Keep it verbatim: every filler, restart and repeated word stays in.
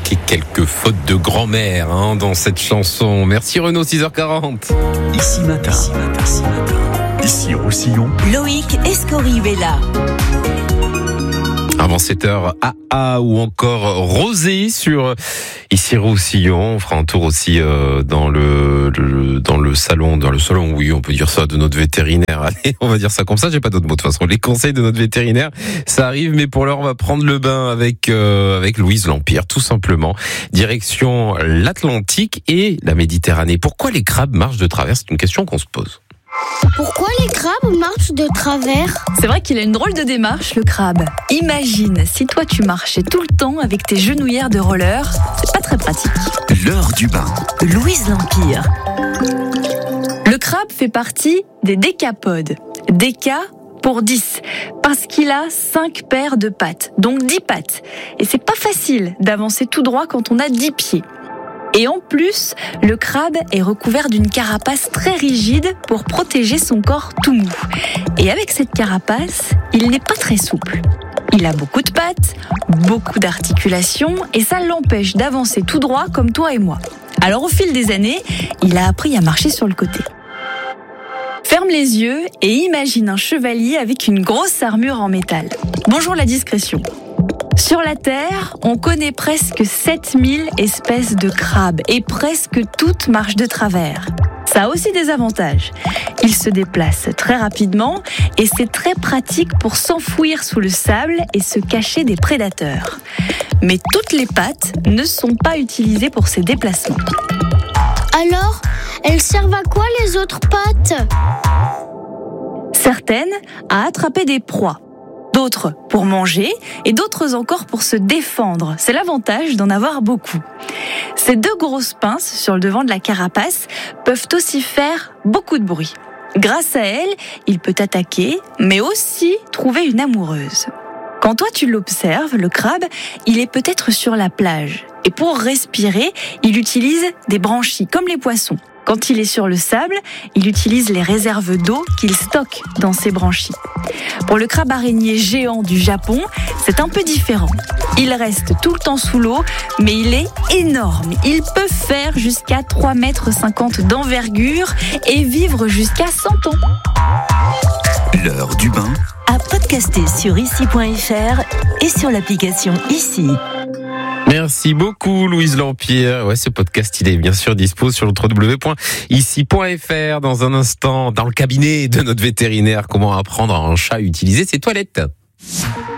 remarqué quelques fautes de grand-mère hein, dans cette chanson. Merci Renaud, six heures quarante. Ici matin, ici matin, ici matin. Ici Roussillon. Loïc Escorihuela. Avant sept heures, A A ou encore Rosé sur ici Roussillon. On fera un tour aussi euh, dans le, le dans le salon, dans le salon, oui, on peut dire ça, de notre vétérinaire. Allez, on va dire ça comme ça. J'ai pas d'autres mots de toute façon. Les conseils de notre vétérinaire, ça arrive, mais pour l'heure, on va prendre le bain avec euh, avec Louise Lampire, tout simplement. Direction l'Atlantique et la Méditerranée. Pourquoi les crabes marchent de travers ? C'est une question qu'on se pose. Pourquoi les crabes marchent de travers ? C'est vrai qu'il a une drôle de démarche, le crabe. Imagine si toi tu marchais tout le temps avec tes genouillères de roller, c'est pas très pratique. L'heure du bain. Louise Lampire. Le crabe fait partie des décapodes. Déca pour dix, parce qu'il a cinq paires de pattes, donc dix pattes. Et c'est pas facile d'avancer tout droit quand on a dix pieds. Et en plus, le crabe est recouvert d'une carapace très rigide pour protéger son corps tout mou. Et avec cette carapace, il n'est pas très souple. Il a beaucoup de pattes, beaucoup d'articulations, et ça l'empêche d'avancer tout droit comme toi et moi. Alors au fil des années, il a appris à marcher sur le côté. Ferme les yeux et imagine un chevalier avec une grosse armure en métal. Bonjour la discrétion. Sur la Terre, on connaît presque sept mille espèces de crabes et presque toutes marchent de travers. Ça a aussi des avantages. Ils se déplacent très rapidement et c'est très pratique pour s'enfouir sous le sable et se cacher des prédateurs. Mais toutes les pattes ne sont pas utilisées pour ces déplacements. Alors, elles servent à quoi les autres pattes ? Certaines à attraper des proies. D'autres pour manger et d'autres encore pour se défendre. C'est l'avantage d'en avoir beaucoup. Ces deux grosses pinces sur le devant de la carapace peuvent aussi faire beaucoup de bruit. Grâce à elles, il peut attaquer, mais aussi trouver une amoureuse. Quand toi tu l'observes, le crabe, il est peut-être sur la plage. Et pour respirer, il utilise des branchies, comme les poissons. Quand il est sur le sable, il utilise les réserves d'eau qu'il stocke dans ses branchies. Pour le crabe araignée géant du Japon, c'est un peu différent. Il reste tout le temps sous l'eau, mais il est énorme. Il peut faire jusqu'à trois mètres cinquante d'envergure et vivre jusqu'à cent ans. L'heure du bain. À podcaster sur ici point f r et sur l'application Ici. Merci beaucoup Louise Lampire. Ouais, ce podcast, il est bien sûr dispo sur le w w w point ici point f r. Dans un instant, dans le cabinet de notre vétérinaire, comment apprendre à un chat à utiliser ses toilettes.